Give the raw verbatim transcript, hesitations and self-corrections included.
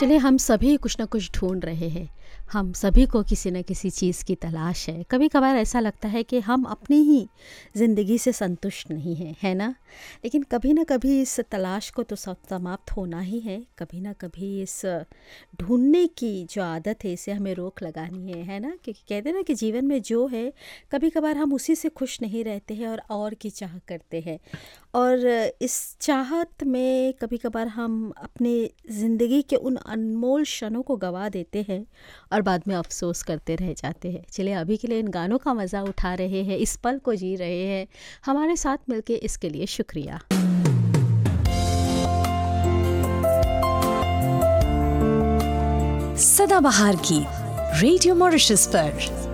चलिए हम सभी कुछ ना कुछ ढूँढ रहे हैं। हम सभी को किसी न किसी चीज़ की तलाश है। कभी-कभार ऐसा लगता है कि हम अपनी ही ज़िंदगी से संतुष्ट नहीं हैं, है ना? लेकिन कभी न कभी इस तलाश को तो सब समाप्त होना ही है। कभी न कभी इस ढूँढने की जो आदत है इसे हमें रोक लगानी है, है ना? क्योंकि कहते हैं ना कि जीवन में जो है कभी-कभार हम उसी से खुश नहीं रहते हैं और और की चाह करते हैं। और इस चाहत में कभी-कभार हम अपनी ज़िंदगी के उन अनमोल क्षणों को गँवा देते हैं और बाद में अफ़सोस करते रह जाते हैं। चलिए अभी के लिए इन गानों का मज़ा उठा रहे हैं, इस पल को जी रहे हैं। हमारे साथ मिलके इसके लिए शुक्रिया। सदाबहार की रेडियो मॉरिशस पर